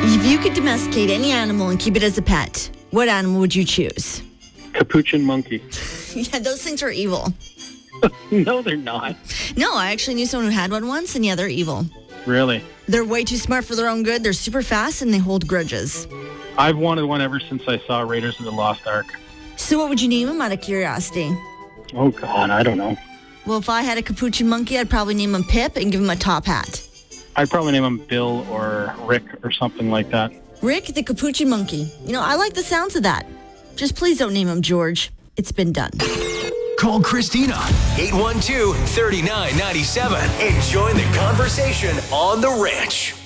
If you could domesticate any animal and keep it as a pet, what animal would you choose? Capuchin monkey. Yeah, those things are evil. No, they're not. No, I actually knew someone who had one once, and yeah, they're evil. Really? They're way too smart for their own good. They're super fast, and they hold grudges. I've wanted one ever since I saw Raiders of the Lost Ark. So what would you name him out of curiosity? Oh, God, I don't know. Well, if I had a capuchin monkey, I'd probably name him Pip and give him a top hat. I'd probably name him Bill or Rick or something like that. Rick the capuchin monkey. You know, I like the sounds of that. Just please don't name him George. It's been done. Call Christina, 812-3997, and join the conversation on The Ranch.